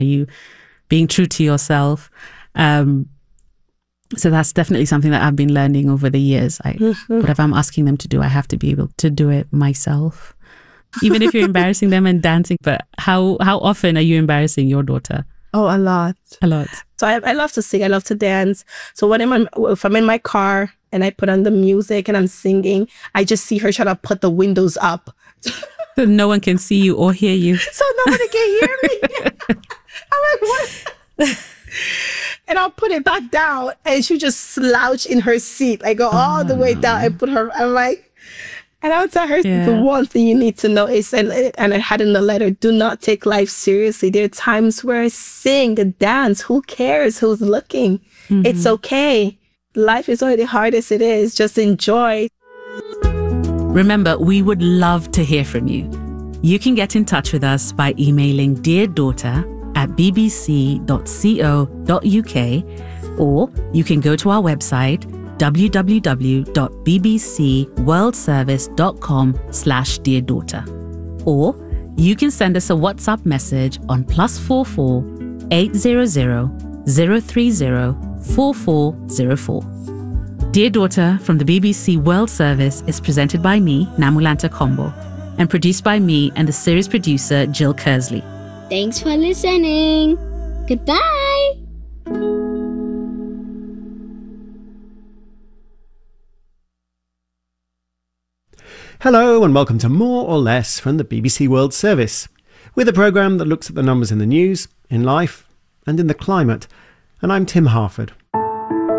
Are you being true to yourself? So that's definitely something that I've been learning over the years. Whatever I'm asking them to do, I have to be able to do it myself. Even if you're embarrassing them and dancing. But how often are you embarrassing your daughter? Oh, a lot. A lot. So I love to sing. I love to dance. So if I'm in my car and I put on the music and I'm singing, I just see her trying to put the windows up. So no one can see you or hear you. So nobody can hear me. I'm like, what? And I'll put it back down and she just slouch in her seat. I go all the way down and put her, I'm like, and I'll tell her, the one thing you need to know is, and I had in the letter, do not take life seriously. There are times where I sing, dance, who cares who's looking? Mm-hmm. It's okay. Life is already hard as it is. Just enjoy. Remember, we would love to hear from you. You can get in touch with us by emailing deardaughter@bbc.co.uk, or you can go to our website, www.bbcworldservice.com/deardaughter. Or you can send us a WhatsApp message on +44 800 030 4404. Dear Daughter from the BBC World Service is presented by me, Namulanta Kombo, and produced by me and the series producer, Jill Kersley. Thanks for listening. Goodbye. Hello and welcome to More or Less from the BBC World Service. We're the programme that looks at the numbers in the news, in life and in the climate. And I'm Tim Harford.